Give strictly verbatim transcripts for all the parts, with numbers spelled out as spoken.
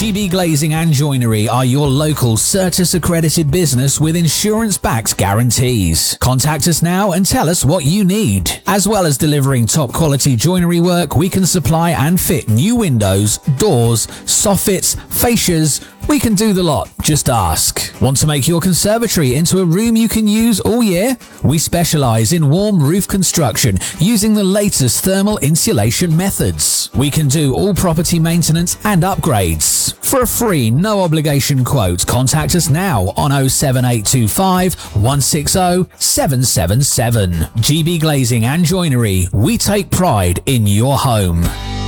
G B Glazing and Joinery are your local Certis accredited business with insurance-backed guarantees. Contact us now and tell us what you need. As well as delivering top quality joinery work, we can supply and fit new windows, doors, soffits, fascias. We can do the lot. Just ask. Want to make your conservatory into a room you can use all year? We specialise in warm roof construction using the latest thermal insulation methods. We can do all property maintenance and upgrades. For a free, no obligation quote, contact us now on oh seven eight two five, one six oh, seven seven seven. G B Glazing and Joinery. We take pride in your home.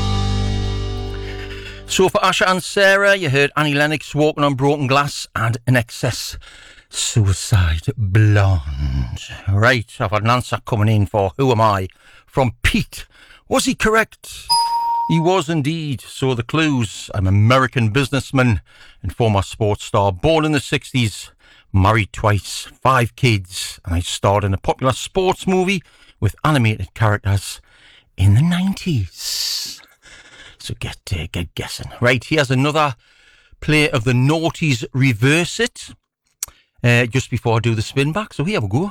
So for Asha and Sarah, you heard Annie Lennox, Walking on Broken Glass, and In Excess, Suicide Blonde. Right, I've had an answer coming in for Who Am I? From Pete. Was he correct? He was indeed. So the clues: I'm an American businessman and former sports star, born in the sixties, married twice, five kids, and I starred in a popular sports movie with animated characters in the nineties. So get uh, get guessing. Right, here's another play of the Naughties Reverse It. Uh, just before I do the spin back. So here we go.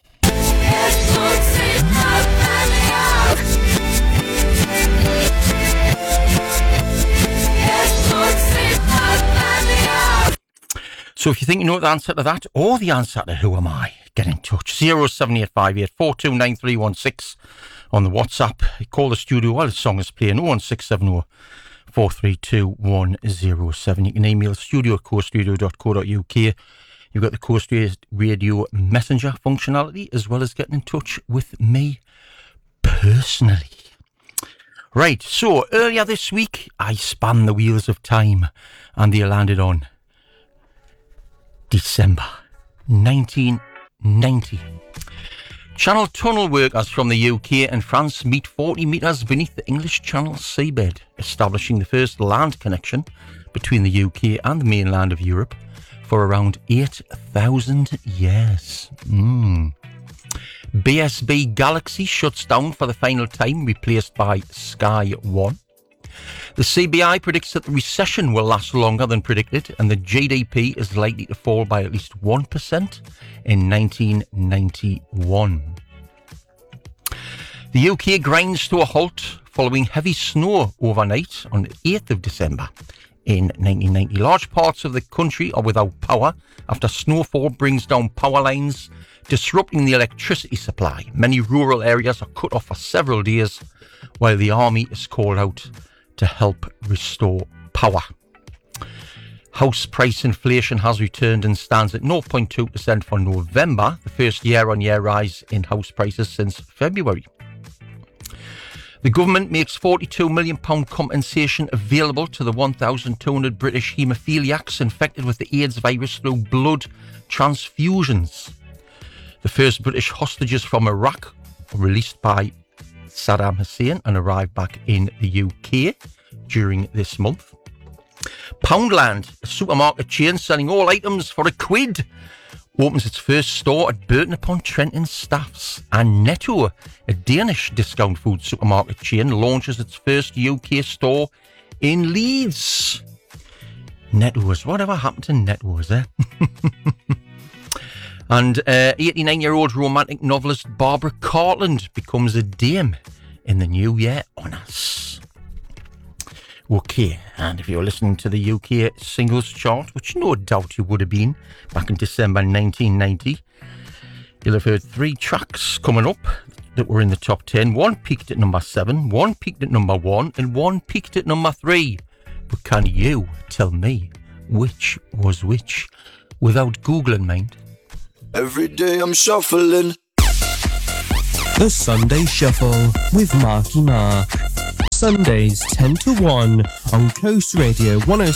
So if you think you know the answer to that or the answer to Who Am I, get in touch. oh seven eight five eight, four two nine three one six on the WhatsApp. Call the studio while the song is playing, oh one six seven oh, four three two one oh seven. You can email studio at co studio dot co dot uk. You've got the Coast Radio Messenger functionality, as well as getting in touch with me personally. Right, so earlier this week, I spun the wheels of time and they landed on December nineteen ninety. Channel tunnel workers from the U K and France meet forty metres beneath the English Channel seabed, establishing the first land connection between the U K and the mainland of Europe for around eight thousand years. Mm. B S B Galaxy shuts down for the final time, replaced by Sky One. The C B I predicts that the recession will last longer than predicted, and the G D P is likely to fall by at least one percent in nineteen ninety-one. The U K grinds to a halt following heavy snow overnight on the eighth of December in nineteen ninety. Large parts of the country are without power after snowfall brings down power lines, disrupting the electricity supply. Many rural areas are cut off for several days, while the army is called out to help restore power. House price inflation has returned and stands at zero point two percent for November, the first year-on-year rise in house prices since February. The government makes forty-two million pounds compensation available to the one thousand two hundred British haemophiliacs infected with the AIDS virus through blood transfusions. The first British hostages from Iraq were released by Saddam Hussein and arrived back in the U K during this month. Poundland, a supermarket chain selling all items for a quid, opens its first store at Burton-upon-Trent in Staffs. And Netto, a Danish discount food supermarket chain, launches its first U K store in Leeds. Netto's, whatever happened to Netto's, eh? And uh, eighty-nine-year-old romantic novelist Barbara Cartland becomes a dame in the New Year Honours. Okay, and if you're listening to the U K singles chart, which no doubt you would have been back in December nineteen ninety, you'll have heard three tracks coming up that were in the top ten. One peaked at number seven, one peaked at number one, and one peaked at number three. But can you tell me which was which without Googling, mind? Every day I'm shuffling. The Sunday Shuffle with Marky Mark. Sundays ten to one on Coast Radio one oh